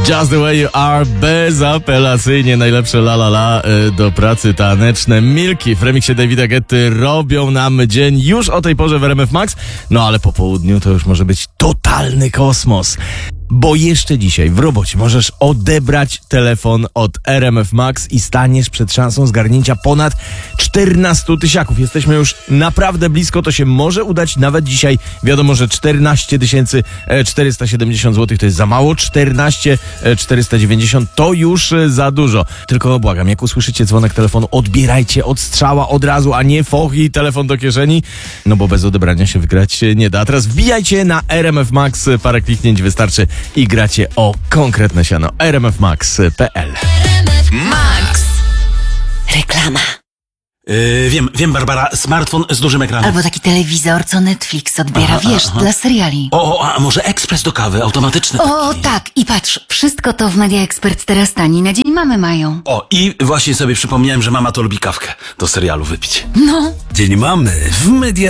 Just the way you are, bezapelacyjnie najlepsze la la la do pracy taneczne. Milki w remiksie Davida Guetty robią nam dzień już o tej porze w RMF Max. No ale po południu to już może być totalny kosmos. Bo jeszcze dzisiaj w robocie możesz odebrać telefon od RMF Max i staniesz przed szansą zgarnięcia ponad 14 tysiaków. Jesteśmy już naprawdę blisko, to się może udać nawet dzisiaj. Wiadomo, że 14 470 zł to jest za mało, 14 490 to już za dużo. Tylko błagam, jak usłyszycie dzwonek telefonu, odbierajcie od strzała od razu, a nie foch i telefon do kieszeni, no bo bez odebrania się wygrać nie da. A teraz wbijajcie na RMF Max, parę kliknięć wystarczy i gracie o konkretne siano. rmfmax.pl. Max. Reklama. Wiem, Barbara, smartfon z dużym ekranem. Albo taki telewizor, co Netflix odbiera, dla seriali. A może ekspres do kawy, automatyczny O, taki. tak, i patrz, wszystko to w Media Expert teraz taniej na Dzień Mamy mają. I właśnie sobie przypomniałem, że mama to lubi kawkę do serialu wypić. No. Dzień Mamy w Media